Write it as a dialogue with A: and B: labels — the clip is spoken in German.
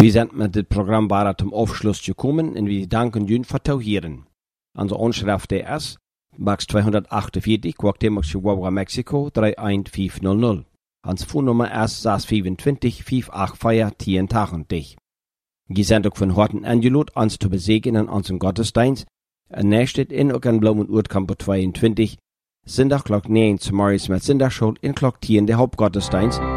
A: Wir sind mit dem Programm bara zum Aufschluss gekommen und wir danken Ihnen für Tauhieren. Unsere Anschrift ist Max 248, Guatemala, Chihuahua, Mexiko 31500. Unsere Phonennummer ist 625 584 1080. Wir sind auch von Horten eingeladen, uns zu besegnen an unserem Gottesdienst. Nächstes in auch an Blumen Urkampo 22, Sonntag Klock 9 zum Morgens mit Sonntagsschule in Klock 10 der Hauptgottesdienst.